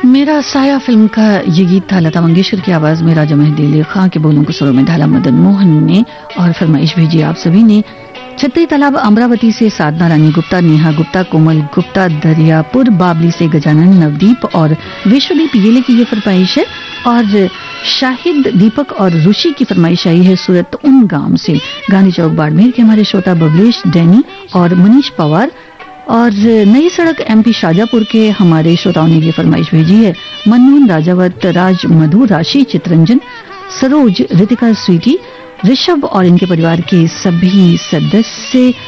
मेरा साया फिल्म का ये गीत था लता मंगेशकर की आवाज में, राजा मेहदी खां के बोलों को सुरों में ढाला मदन मोहन ने। और फरमाइश भेजी आप सभी ने छतरी तालाब अमरावती से साधना रानी गुप्ता, नेहा गुप्ता, कोमल गुप्ता, दरियापुर बाबली से गजानन, नवदीप और विश्वदीप येले की ये फरमाइश है। और शाहिद, दीपक और रुचि की फरमाइश आई है सूरत उन गांव से। गांधी चौक बाड़मेर के हमारे श्रोता बबलेश, डैनी और मनीष पवार। और नई सड़क एमपी शाजापुर के हमारे श्रोताओं ने ये फरमाइश भेजी है मनमोहन, राजावत, राज, मधु, राशि, चित्रंजन, सरोज, रितिका, स्वीटी, ऋषभ और इनके परिवार के सभी सदस्य